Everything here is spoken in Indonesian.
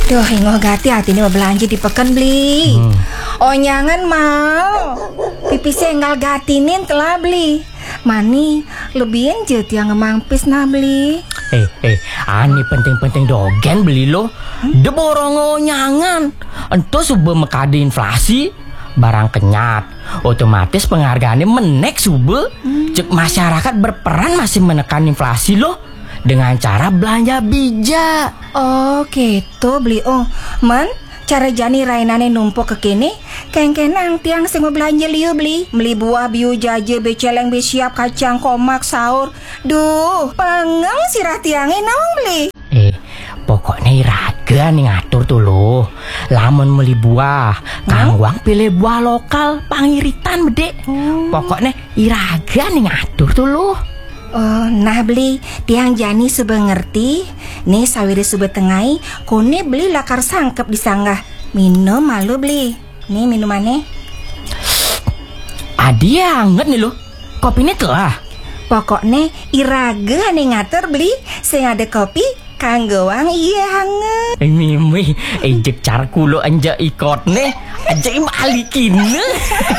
Duh, ingoh gati hati ini mau belanja di pekan beli. Oh nyangan mau. Pipi senggal gatinin telah beli. Mani lebihin jet yang ngemampis nah beli. Ani penting-penting dogen beli lo. De borongo nyangan. Ento sube mekade inflasi. Barang kenyat, otomatis penghargaannya menek sube. Cek masyarakat berperan masih menekan inflasi lo dengan cara belanja bijak. Oh gitu beli. Oh men cara jani rainane numpuk ke kini kengkenang tiang sing mau belanja liu beli buah biu jaje beceleng besiap kacang komak sahur. Duh pengeng sirah tiangnya naung beli. Pokoknya iraga nih ngatur tuh lo. Lamun beli buah Kang Wang pilih buah lokal pangiritan bedek. Pokoknya iraga nih ngatur tuh lo. Oh, nah beli tiang jani sudah ngerti. Nih sawiri sudah tengai. Kone beli lakar sangkep disanggah. Minum malu beli. Nih minumannya. Adi anget nih lo. Kopi ini telah. Pokoknya iraga nih ngatur beli. Sing ada kopi kanggo wang iya hangat. Mimi, ejek cara kulo anja ikot nih. Aja balikin.